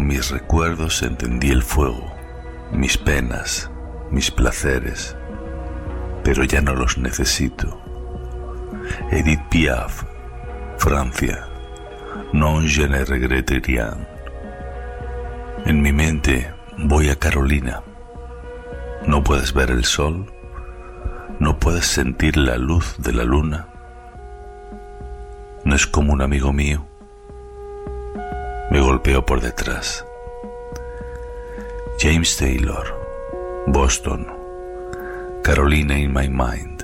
Con mis recuerdos encendí el fuego, mis penas, mis placeres, pero ya no los necesito. Edith Piaf, Francia, non je ne regrette rien. En mi mente voy a Carolina. ¿No puedes ver el sol? ¿No puedes sentir la luz de la luna? ¿No es como un amigo mío? Me golpeó por detrás. James Taylor, Boston, Carolina in my mind.